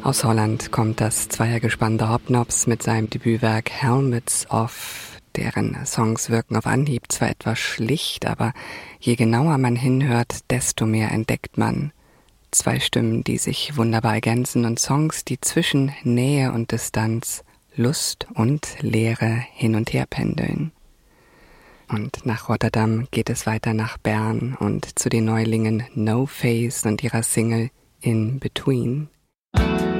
Aus Holland kommt das Zweiergespann The Hobnobs mit seinem Debütwerk Helmets Off. Deren Songs wirken auf Anhieb zwar etwas schlicht, aber je genauer man hinhört, desto mehr entdeckt man. Zwei Stimmen, die sich wunderbar ergänzen und Songs, die zwischen Nähe und Distanz, Lust und Leere hin und her pendeln. Und nach Rotterdam geht es weiter nach Bern und zu den Neulingen No Face und ihrer Single In Between.